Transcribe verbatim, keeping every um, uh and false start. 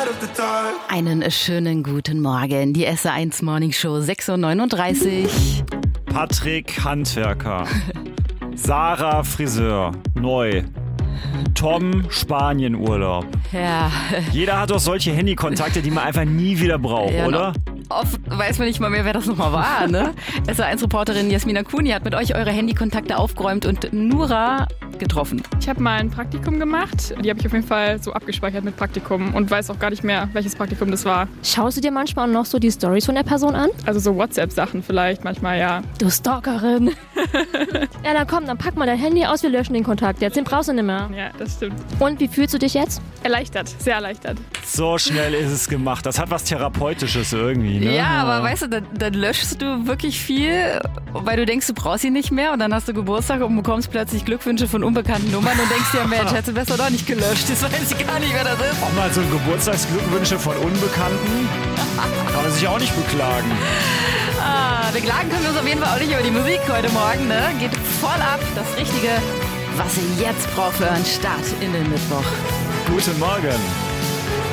Einen schönen guten Morgen. Die S R eins Morning Show sechs Uhr neununddreißig. Patrick Handwerker. Sarah Friseur. Neu. Tom Spanienurlaub. Ja. Jeder hat doch solche Handykontakte, die man einfach nie wieder braucht, Ja, oder? Oft weiß man nicht mal mehr, wer das nochmal war, ne? S R eins Reporterin Jasmina Kuni hat mit euch eure Handykontakte aufgeräumt und Nura getroffen. Ich habe mal ein Praktikum gemacht. Die habe ich auf jeden Fall so abgespeichert mit Praktikum und weiß auch gar nicht mehr, welches Praktikum das war. Schaust du dir manchmal noch so die Storys von der Person an? Also so WhatsApp-Sachen vielleicht, manchmal ja. Du Stalkerin. Ja, dann komm, dann pack mal dein Handy aus, wir löschen den Kontakt. Jetzt den brauchst du nicht mehr. Ja, das stimmt. Und wie fühlst du dich jetzt? Erleichtert, sehr erleichtert. So schnell ist es gemacht. Das hat was Therapeutisches irgendwie, ne? Ja, aber weißt du, dann, dann löschst du wirklich viel, weil du denkst, du brauchst ihn nicht mehr und dann hast du Geburtstag und bekommst plötzlich Glückwünsche von unbekannten Nummern und denkst dir, Mensch, hättest du besser doch nicht gelöscht. Das weiß ich gar nicht, wer das ist. Auch mal so Geburtstagsglückwünsche von Unbekannten. Kann man sich auch nicht beklagen. Ah, beklagen können wir uns auf jeden Fall auch nicht über die Musik heute Morgen, ne? Geht voll ab. Das Richtige, was ihr jetzt braucht für einen Start in den Mittwoch. Guten Morgen.